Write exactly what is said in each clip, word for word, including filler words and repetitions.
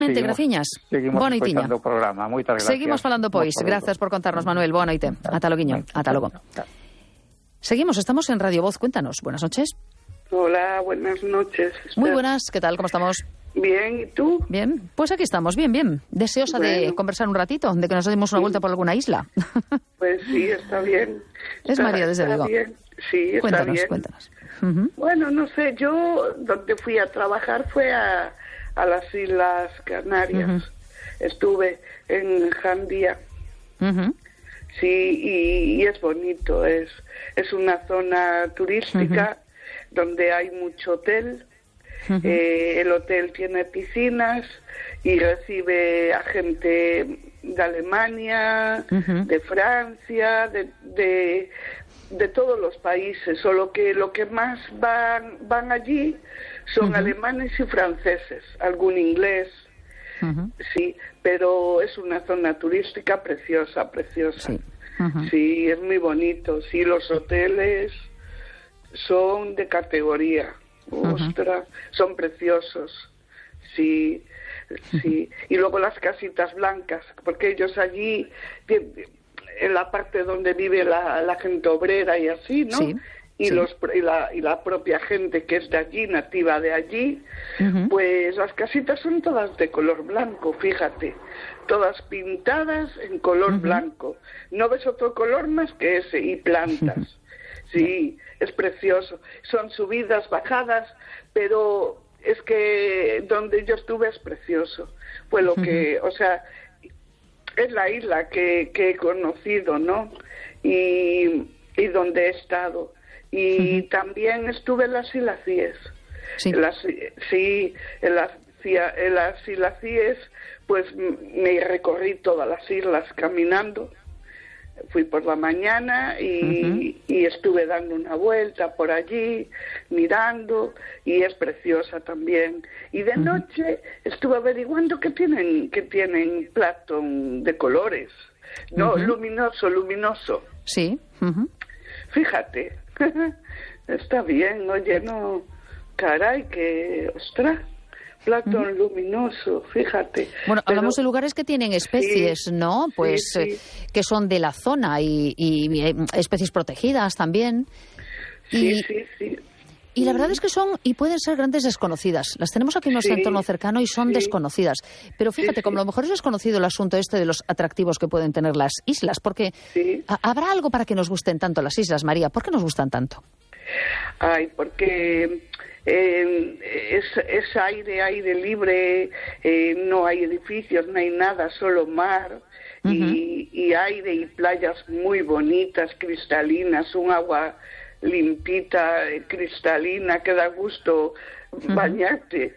igualmente, graciñas. Seguimos Boa noitiña. escoitando o programa. Moitas gracias. Seguimos falando pois. Grazas por contarnos, Manuel. Boa noite. Ata loguiño. Ata logo. Seguimos, estamos en Radio Voz. Cuéntanos. Buenas noches. Hola, buenas noches. Muy buenas. ¿Qué tal? ¿Cómo estamos? Bien, ¿y tú? Bien, pues aquí estamos, bien, bien. Deseosa bueno. de conversar un ratito, de que nos demos una vuelta por alguna isla. Pues sí, está bien. Es está, María desde Vigo. Bien. Sí, está cuéntanos, bien. Cuéntanos, uh-huh. Bueno, no sé, yo donde fui a trabajar fue a, a las Islas Canarias. Uh-huh. Estuve en Jandía. Uh-huh. Sí, y, y es bonito, es, es una zona turística uh-huh. donde hay mucho hotel. Uh-huh. Eh, el hotel tiene piscinas y recibe a gente de Alemania, uh-huh. de Francia, de, de, de todos los países, solo que lo que más van, van allí son uh-huh. alemanes y franceses, algún inglés, uh-huh. sí, pero es una zona turística preciosa, preciosa. Sí. Uh-huh. Sí, es muy bonito, sí, los hoteles son de categoría. Ostras, uh-huh. son preciosos, sí, sí. Y luego las casitas blancas, porque ellos allí, en la parte donde vive la, la gente obrera y así, ¿no? Sí, y, sí. Los, y, la, y la propia gente que es de allí, nativa de allí, uh-huh. pues las casitas son todas de color blanco, fíjate, todas pintadas en color uh-huh. blanco. No ves otro color más que ese, y plantas. Uh-huh. Sí, es precioso. Son subidas, bajadas, pero es que donde yo estuve es precioso. Fue lo que, o sea, es la isla que, que he conocido, ¿no? Y, y donde he estado. Y uh-huh. también estuve en las Islas Cíes. Sí, en las, sí, en las, en las Islas Cíes, pues me recorrí todas las islas caminando. Fui por la mañana y, uh-huh. y estuve dando una vuelta por allí, mirando, y es preciosa también. Y de uh-huh. noche estuve averiguando que tienen que tienen Platón de colores, no, uh-huh. luminoso, luminoso. Sí. Uh-huh. Fíjate, está bien, oye, no, caray, que, ostras. Platón uh-huh. luminoso, fíjate. Bueno, Pero, hablamos de lugares que tienen especies, sí, ¿no? Pues sí, sí. Eh, que son de la zona y, y, y especies protegidas también. Sí, y, sí, sí. Y la verdad es que son y pueden ser grandes desconocidas. Las tenemos aquí en nuestro sí, entorno cercano y son sí. desconocidas. Pero fíjate, sí, sí. como a lo mejor es desconocido el asunto este de los atractivos que pueden tener las islas, porque sí. ¿habrá algo para que nos gusten tanto las islas, María? ¿Por qué nos gustan tanto? Ay, porque eh, es, es aire, aire libre, eh, no hay edificios, no hay nada, solo mar uh-huh. y, y aire y playas muy bonitas, cristalinas, un agua limpita, cristalina, que da gusto uh-huh. bañarte.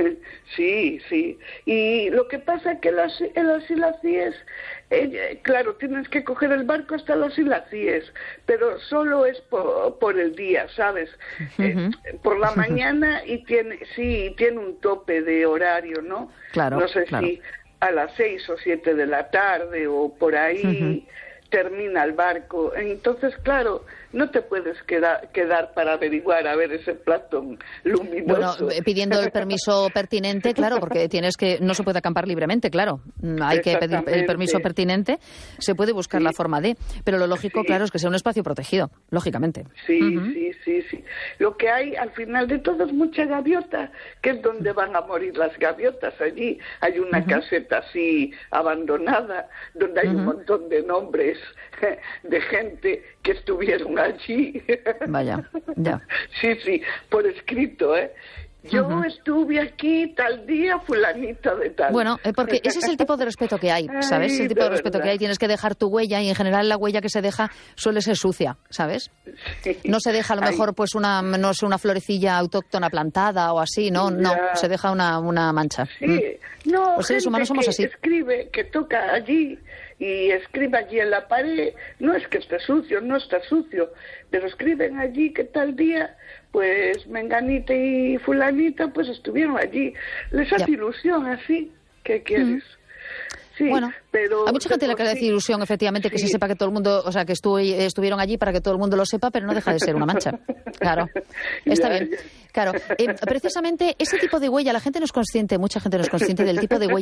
Sí, sí. Y lo que pasa es que las, en las Islas Cíes, eh, claro, tienes que coger el barco hasta las Islas Cíes, pero solo es por, por el día, ¿sabes? Uh-huh. Eh, por la mañana y tiene, sí, tiene un tope de horario, ¿no? Claro, no sé claro. si a las seis o siete de la tarde o por ahí uh-huh. termina el barco. Entonces, claro, no te puedes quedar, quedar para averiguar a ver ese Platón luminoso. Bueno, pidiendo el permiso pertinente, claro, porque tienes que no se puede acampar libremente, claro. Hay que pedir el permiso pertinente. Se puede buscar sí. la forma de, pero lo lógico, sí. claro, es que sea un espacio protegido, lógicamente. Sí, uh-huh. sí, sí, sí. Lo que hay al final de todo es mucha gaviota, que es donde van a morir las gaviotas. Allí hay una uh-huh. caseta así abandonada, donde hay uh-huh. un montón de nombres de gente que estuvieron allí. Vaya, ya. Sí, sí, por escrito, ¿eh? Yo uh-huh. estuve aquí tal día, fulanita de tal. Bueno, eh, porque ese es el tipo de respeto que hay, ¿sabes? Ay, el tipo de, de respeto verdad. que hay. Tienes que dejar tu huella y en general la huella que se deja suele ser sucia, ¿sabes? Sí. No se deja a lo mejor Ay. pues una no sé, una florecilla autóctona plantada o así, no, ya. no, se deja una, una mancha. Sí, mm. no, los seres humanos somos que así. Escribe, que toca allí y escribe allí en la pared, no es que esté sucio, no está sucio, pero escriben allí que tal día, pues menganita y fulanita, pues estuvieron allí. Les hace ya. ilusión así, ¿qué quieres? Mm. Sí, bueno, pero a mucha gente le hace ilusión, efectivamente, que sí. se sepa que todo el mundo, o sea, que estu estuvieron allí para que todo el mundo lo sepa, pero no deja de ser una mancha. Claro, está ya, bien. Ya. Claro, eh, precisamente ese tipo de huella, la gente no es consciente, mucha gente no es consciente del tipo de huella